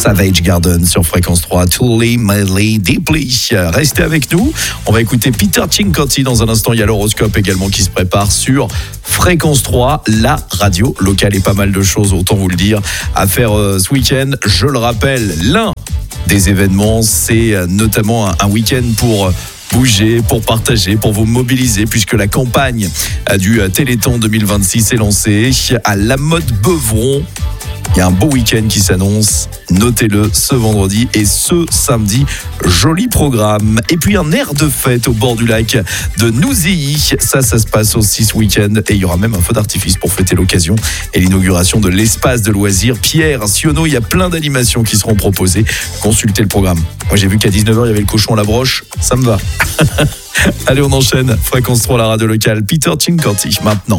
Savage Garden sur Fréquence 3, Truly, Madly, Deeply. Restez avec nous. On va écouter Peter Cincotti dans un instant. Il y a l'horoscope également qui se prépare sur Fréquence 3, la radio locale, et pas mal de choses, autant vous le dire, à faire ce week-end. Je le rappelle, l'un des événements, c'est notamment un week-end pour bouger, pour partager, pour vous mobiliser, puisque la campagne du Téléthon 2026 est lancée à La Motte Beuvron. Il y a un beau week-end qui s'annonce, notez-le, ce vendredi et ce samedi. Joli programme. Et puis un air de fête au bord du lac de Nouzilly. Ça se passe aussi ce week-end. Et il y aura même un feu d'artifice pour fêter l'occasion et l'inauguration de l'espace de loisirs Pierre Sionneau. Il y a plein d'animations qui seront proposées. Consultez le programme. Moi, j'ai vu qu'à 19h, il y avait le cochon à la broche. Ça me va. Allez, on enchaîne. Fréquence 3, la radio locale. Peter Cincotti, maintenant.